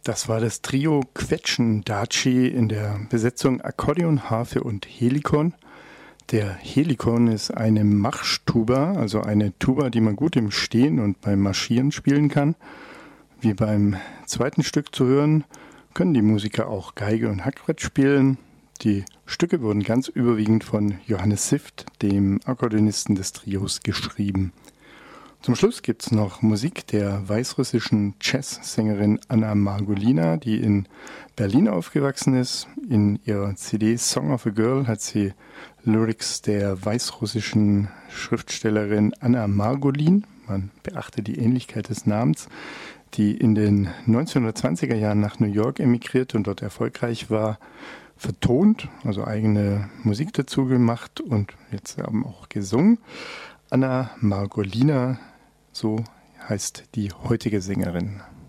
Das war das Trio Quetschen-Daci in der Besetzung Akkordeon, Harfe und Helikon. Der Helikon ist eine Marschtuba, also eine Tuba, die man gut im Stehen und beim Marschieren spielen kann. Wie beim zweiten Stück zu hören, können die Musiker auch Geige und Hackbrett spielen. Die Stücke wurden ganz überwiegend von Johannes Sift, dem Akkordeonisten des Trios, geschrieben. Zum Schluss gibt es noch Musik der weißrussischen Jazzsängerin Anna Margolina, die in Berlin aufgewachsen ist. In ihrer CD Song of a Girl hat sie Lyrics der weißrussischen Schriftstellerin Anna Margolin, man beachte die Ähnlichkeit des Namens, die in den 1920er Jahren nach New York emigriert und dort erfolgreich war, vertont, also eigene Musik dazu gemacht und jetzt haben auch gesungen. Anna Margolina, so heißt die heutige Sängerin.